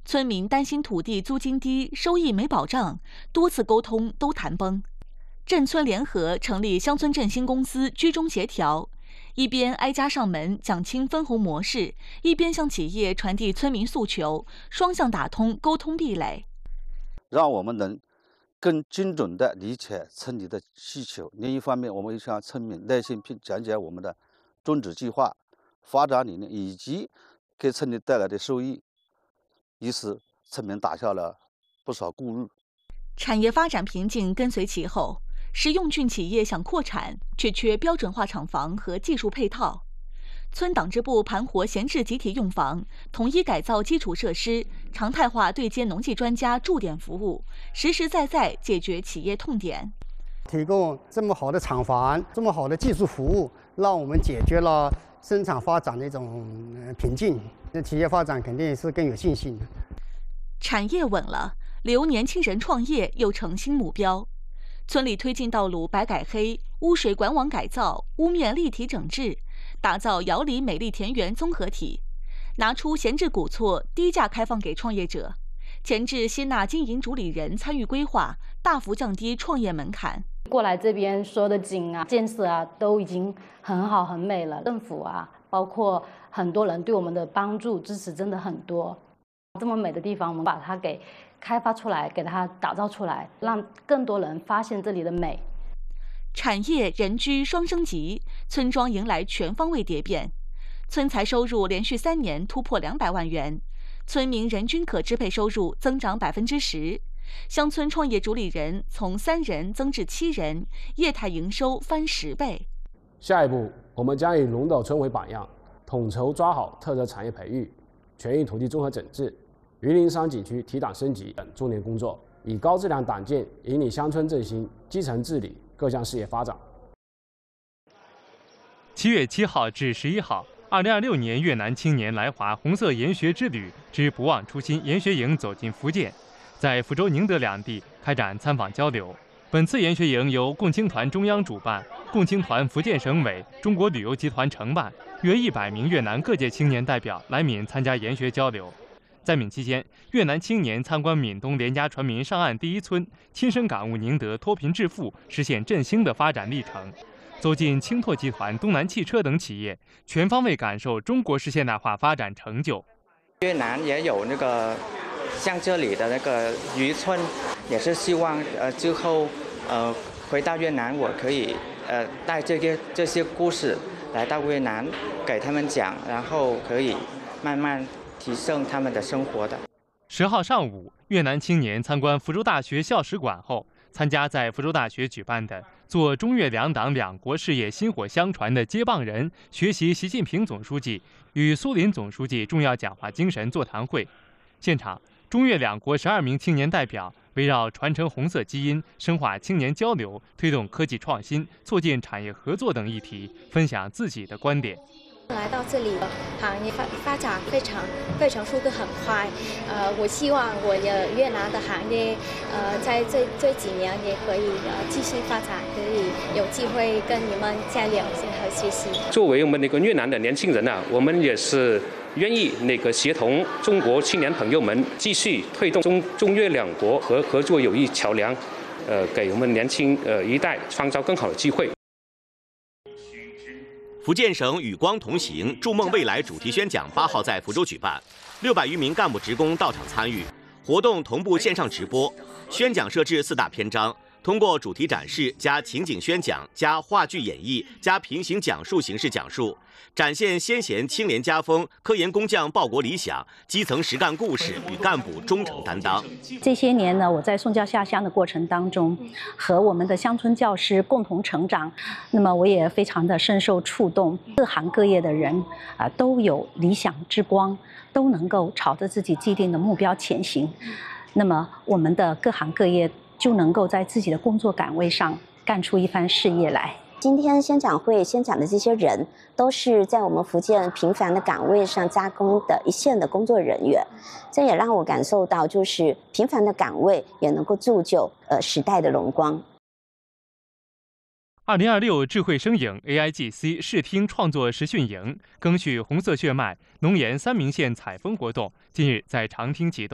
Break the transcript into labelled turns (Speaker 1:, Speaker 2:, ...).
Speaker 1: 村民担心土地租金低、收益没保障，多次沟通都谈崩。镇村联合成立乡村振兴公司，居中协调，一边挨家上门讲清分红模式，一边向企业传递村民诉求，双向打通沟通壁垒，
Speaker 2: 让我们能更精准地理解村里的需求。另一方面，我们也向村民耐心并讲解我们的宗旨计划、发展理念以及给村里带来的收益，于是村民打下了不少顾虑。
Speaker 1: 产业发展瓶颈跟随其后，实用郡企业想扩产，却缺标准化厂房和技术配套。村党支部盘活闲置集体用房，统一改造基础设施，常态化对接农技专家驻点服务，实实在在解决企业痛点。
Speaker 3: 提供这么好的厂房，这么好的技术服务，让我们解决了生产发展的一种瓶颈。那企业发展肯定是更有信心的。
Speaker 1: 产业稳了，留年轻人创业又成新目标。村里推进道路白改黑，污水管网改造，屋面立体整治，打造瑶里美丽田园综合体，拿出闲置古厝低价开放给创业者，前置吸纳经营主理人参与规划，大幅降低创业门槛。
Speaker 4: 过来这边所有的景啊、建设啊都已经很好很美了，政府啊，包括很多人对我们的帮助支持真的很多。这么美的地方，我们把它给开发出来，给它打造出来，让更多人发现这里的美。
Speaker 1: 产业人居双升级，村庄迎来全方位蝶变，村财收入连续3年突破200万元，村民人均可支配收入增长10%，乡村创业主理人从3人增至7人，业态营收翻10倍。
Speaker 5: 下一步，我们将以龙斗村为榜样，统筹抓好特色产业培育、全域土地综合整治、榆林山景区提档升级等重点工作，以高质量党建引领乡村振兴、基层治理各项事业发展。
Speaker 6: 7月7号至11号，2026年越南青年来华红色研学之旅之不忘初心研学营走进福建，在福州、宁德两地开展参访交流。本次研学营由共青团中央主办，共青团福建省委、中国旅游集团承办，约100名越南各界青年代表来闽参加研学交流。在闽期间，越南青年参观闽东联家船民上岸第一村，亲身感悟宁德脱贫致富、实现振兴的发展历程，走进青拓集团、东南汽车等企业，全方位感受中国式现代化发展成就。
Speaker 7: 越南也有那个像这里的那个渔村，也是希望之后回到越南，我可以带这些故事来到越南给他们讲，然后可以慢慢提升他们的生活的。
Speaker 6: 10号上午，越南青年参观福州大学校史馆后，参加在福州大学举办的做中越两党两国事业薪火相传的接棒人学习习近平总书记与苏林总书记重要讲话精神座谈会。现场，中越两国12名青年代表围绕传承红色基因、深化青年交流、推动科技创新、促进产业合作等议题，分享自己的观点。
Speaker 8: 来到这里，行业发展非常速度很快。我希望我的越南的行业，在这几年也可以继续发展，可以有机会跟你们交流和学习。
Speaker 9: 作为我们那个越南的年轻人呢，我们也是愿意协同中国青年朋友们继续推动中越两国合作友谊桥梁，给我们年轻一代创造更好的机会。
Speaker 10: 福建省与光同行筑梦未来主题宣讲8号在福州举办，600余名干部职工到场参与，活动同步线上直播。宣讲设置4大篇章，通过主题展示加情景宣讲加话剧演绎加平行讲述形式讲述，展现先贤青年家风、科研工匠报国理想、基层实干故事与干部忠诚担当。
Speaker 11: 这些年呢，我在送教下乡的过程当中，和我们的乡村教师共同成长，那么我也非常的深受触动。各行各业的人都有理想之光，都能够朝着自己既定的目标前行。那么我们的各行各业就能够在自己的工作岗位上干出一番事业来。
Speaker 12: 今天宣讲会宣讲的这些人，都是在我们福建平凡的岗位上加工的一线的工作人员，这也让我感受到，就是平凡的岗位也能够铸就时代的荣光。
Speaker 6: 2026智慧声影 AIGC 视听创作实训营赓续红色血脉农研3名县采风活动，近日在长汀启动。